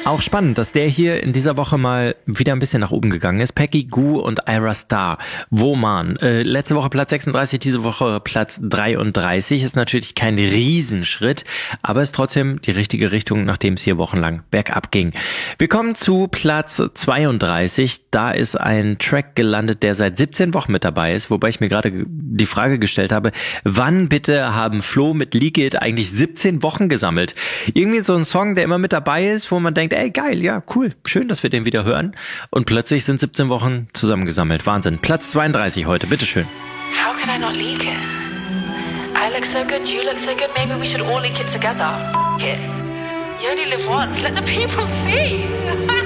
Auch spannend, dass der hier in dieser Woche mal wieder ein bisschen nach oben gegangen ist. Peggy Gou und Ira Star. Woman. Letzte Woche Platz 36, diese Woche Platz 33. Ist natürlich kein Riesenschritt, aber ist trotzdem die richtige Richtung, nachdem es hier wochenlang bergab ging. Wir kommen zu Platz 32. Da ist ein Track gelandet, der seit 17 Wochen mit dabei ist, wobei ich mir gerade die Frage gestellt habe, wann bitte haben Flo mit Leak It eigentlich 17 Wochen gesammelt? Irgendwie so ein Song, der immer mit dabei ist, wo man denkt, ey, geil, ja, cool, schön, dass wir den wieder hören. Und plötzlich sind 17 Wochen zusammengesammelt. Wahnsinn. Platz 32 heute, bitteschön. How could I not leak it? I look so good, you look so good, maybe we should all leak it together. F it. You only live once, let the people see.